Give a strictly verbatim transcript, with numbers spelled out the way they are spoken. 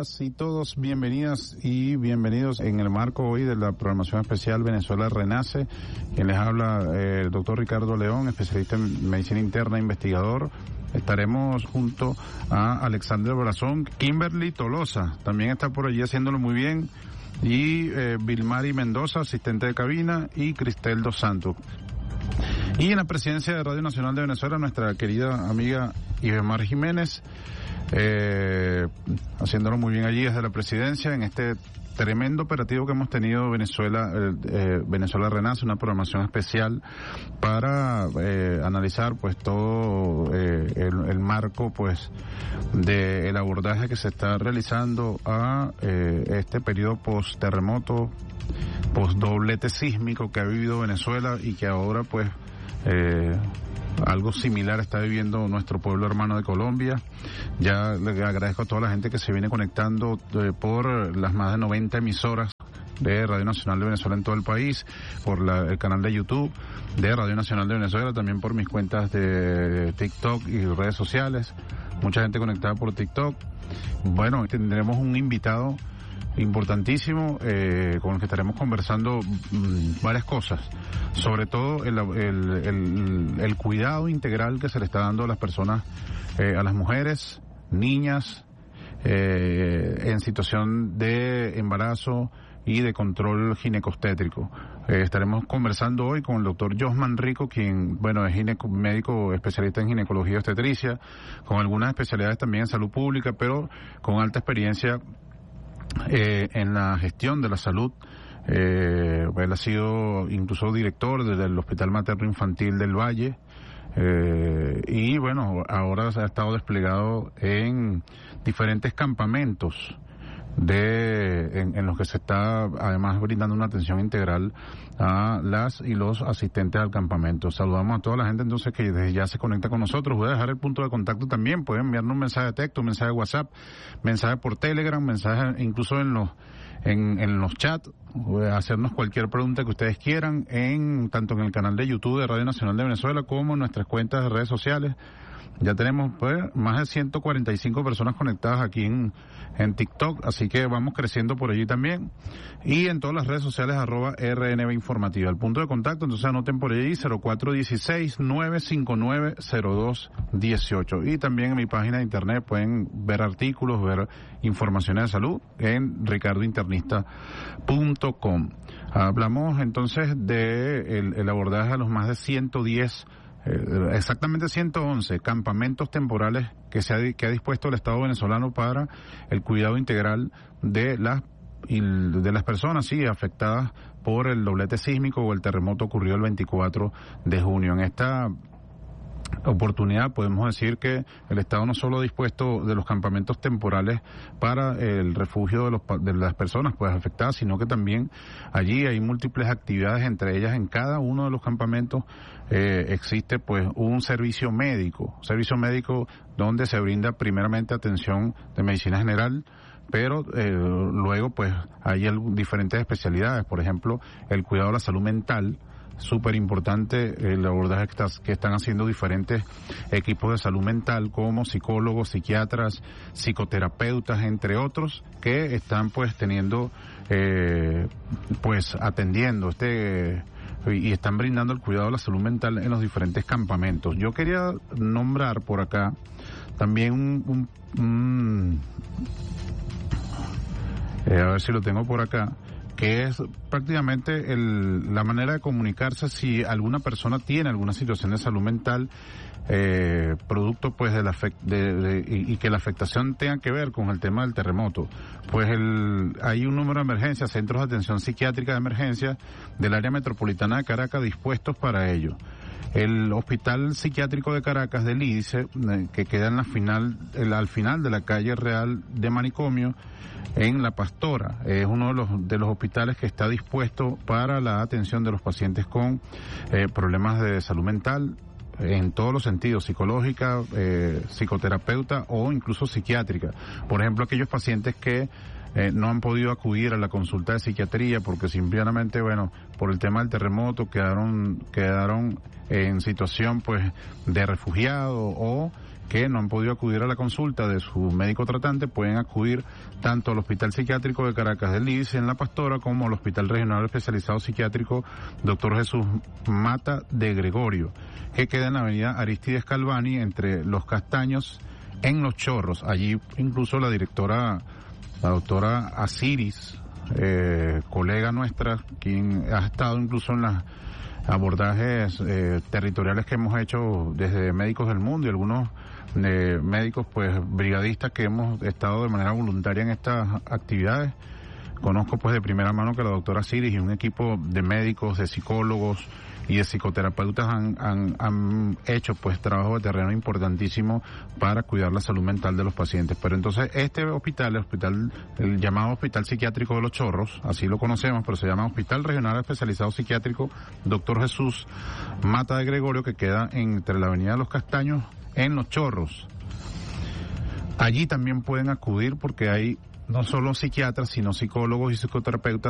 Todas y todos bienvenidas y bienvenidos en el marco hoy de la programación especial Venezuela Renace. Quien les habla, eh, el doctor Ricardo León, especialista en medicina interna, investigador. Estaremos junto a Alexander Brazón, Kimberly Tolosa, también está por allí haciéndolo muy bien, y eh, Vilmari Mendoza, asistente de cabina, y Cristel Dos Santos. Y en la presidencia de Radio Nacional de Venezuela, nuestra querida amiga Ibemar Jiménez, eh, haciéndolo muy bien allí desde la presidencia en este tremendo operativo que hemos tenido Venezuela, eh, eh, Venezuela Renace, una programación especial para eh, analizar pues todo eh, el, el marco pues de el abordaje que se está realizando a eh, este periodo post terremoto, post doblete sísmico que ha vivido Venezuela y que ahora pues eh, algo similar está viviendo nuestro pueblo hermano de Colombia. Ya le agradezco a toda la gente que se viene conectando eh, por las más de noventa emisoras de Radio Nacional de Venezuela en todo el país, por la, el canal de YouTube de Radio Nacional de Venezuela, también por mis cuentas de TikTok y redes sociales. Mucha gente conectada por TikTok. Bueno, tendremos un invitado importantísimo eh, con el que estaremos conversando mmm, varias cosas, sobre todo el, el, el, el cuidado integral que se le está dando a las personas, eh, a las mujeres, niñas, eh, en situación de embarazo y de control ginecostétrico. Eh, estaremos conversando hoy con el doctor Josman Rico, quien, bueno, es gineco, médico especialista en ginecología y obstetricia, con algunas especialidades también en salud pública, pero con alta experiencia Eh, en la gestión de la salud. Eh, él ha sido incluso director del Hospital Materno Infantil del Valle, eh, y bueno, ahora ha estado desplegado en diferentes campamentos de en, en los que se está además brindando una atención integral a las y los asistentes al campamento. Saludamos a toda la gente entonces que desde ya se conecta con nosotros. Voy a dejar el punto de contacto también, pueden enviarnos un mensaje de texto, un mensaje de WhatsApp, mensaje por Telegram, mensaje incluso en los en, en los chats, hacernos cualquier pregunta que ustedes quieran, en tanto en el canal de YouTube de Radio Nacional de Venezuela como en nuestras cuentas de redes sociales. Ya tenemos pues más de ciento cuarenta y cinco personas conectadas aquí en, en TikTok, así que vamos creciendo por allí también. Y en todas las redes sociales, arroba R N B Informativa. El punto de contacto, entonces anoten por allí, cero cuatro uno seis, nueve cinco nueve, cero dos uno ocho. Y también en mi página de internet pueden ver artículos, ver informaciones de salud en ricardo internista punto com. Hablamos entonces de el, el abordaje a los más de ciento diez Eh, exactamente ciento once campamentos temporales que se ha, que ha dispuesto el Estado venezolano para el cuidado integral de las de las personas sí afectadas por el doblete sísmico o el terremoto ocurrido el veinticuatro de junio. En esta oportunidad podemos decir que el Estado no solo ha dispuesto de los campamentos temporales para el refugio de, los, de las personas pues afectadas, sino que también allí hay múltiples actividades, entre ellas en cada uno de los campamentos eh, existe pues un servicio médico, servicio médico donde se brinda primeramente atención de medicina general, pero eh, luego pues hay diferentes especialidades, por ejemplo el cuidado de la salud mental. Súper importante el abordaje que, está, que están haciendo diferentes equipos de salud mental como psicólogos, psiquiatras, psicoterapeutas, entre otros, que están pues teniendo, eh, pues atendiendo este y están brindando el cuidado de la salud mental en los diferentes campamentos. Yo quería nombrar por acá también un, un, un eh, a ver si lo tengo por acá, que es prácticamente el, la manera de comunicarse si alguna persona tiene alguna situación de salud mental, eh, producto pues de la de, de, y, y que la afectación tenga que ver con el tema del terremoto. Pues el, hay un número de emergencias, centros de atención psiquiátrica de emergencia del área metropolitana de Caracas dispuestos para ello. El Hospital Psiquiátrico de Caracas del I D S E, eh, que queda en la final, el, al final de la calle Real de Manicomio, en La Pastora, es uno de los de los hospitales que está dispuesto para la atención de los pacientes con eh, problemas de salud mental en todos los sentidos, psicológica, eh, psicoterapeuta o incluso psiquiátrica. Por ejemplo, aquellos pacientes que eh, no han podido acudir a la consulta de psiquiatría porque simplemente, bueno, por el tema del terremoto quedaron quedaron en situación pues de refugiado o que no han podido acudir a la consulta de su médico tratante, pueden acudir tanto al Hospital Psiquiátrico de Caracas del I D S en La Pastora como al Hospital Regional Especializado Psiquiátrico Doctor Jesús Mata de Gregorio, que queda en la avenida Aristides Calvani entre Los Castaños en Los Chorros. Allí incluso la directora, la doctora Asiris, eh, colega nuestra, quien ha estado incluso en los abordajes eh, territoriales que hemos hecho desde Médicos del Mundo y algunos eh, médicos pues brigadistas que hemos estado de manera voluntaria en estas actividades. Conozco pues de primera mano que la doctora Asiris y un equipo de médicos, de psicólogos y de psicoterapeutas han, han, han hecho pues trabajo de terreno importantísimo para cuidar la salud mental de los pacientes. Pero entonces este hospital, el hospital, el llamado Hospital Psiquiátrico de Los Chorros, así lo conocemos, pero se llama Hospital Regional Especializado Psiquiátrico Doctor Jesús Mata de Gregorio, que queda entre la avenida Los Castaños en Los Chorros. Allí también pueden acudir porque hay no solo psiquiatras, sino psicólogos y psicoterapeutas